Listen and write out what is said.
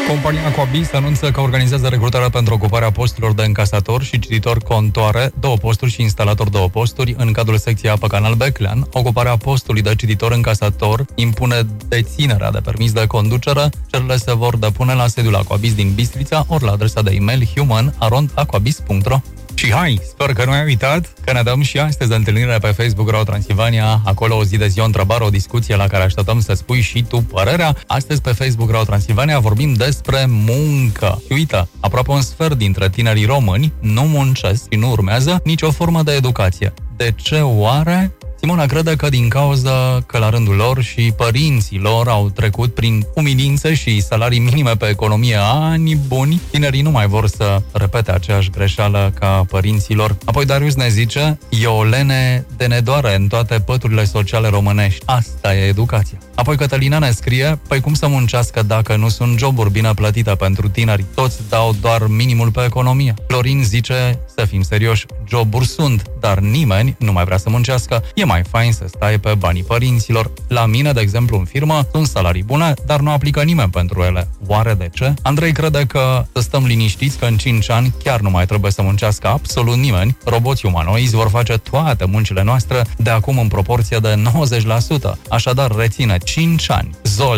Compania Aquabis anunță că organizează recrutarea pentru ocuparea posturilor de încasator și cititor contoare, 2 posturi și instalator 2 posturi în cadrul secției Apă Canal Beclean. Ocuparea postului de cititor încasator impune deținerea de permis de conducere. Cererile se vor depune la sediul Aquabis din Bistrița ori la adresa de e-mail human@aquabis.ro. Și hai, sper că nu ai uitat că ne dăm și astăzi de întâlnire pe Facebook Radio Transilvania. Acolo o zi de zi, o întrebare, o discuție la care așteptăm să spui și tu părerea. Astăzi pe Facebook Radio Transilvania vorbim despre muncă. Și uite, aproape un sfert dintre tinerii români nu muncesc și nu urmează nicio formă de educație. De ce oare? Simona crede că din cauza că la rândul lor și părinții lor au trecut prin umilințe și salarii minime pe economie ani buni, tinerii nu mai vor să repete aceeași greșeală ca părinților. Apoi Darius ne zice, e o lene de nedoare în toate păturile sociale românești. Asta e educația. Apoi Cătălina ne scrie, păi cum să muncească dacă nu sunt joburi bine plătite pentru tineri? Toți dau doar minimul pe economie. Florin zice, să fim serioși, joburi sunt, dar nimeni nu mai vrea să muncească. E mai fain să stai pe banii părinților. La mine, de exemplu, în firmă, sunt salarii bune, dar nu aplică nimeni pentru ele. Oare de ce? Andrei crede că să stăm liniștiți că în 5 ani chiar nu mai trebuie să muncească absolut nimeni. Roboții umanoizi vor face toate muncile noastre de acum în proporție de 90%. Așadar, reține 5 ani. Zol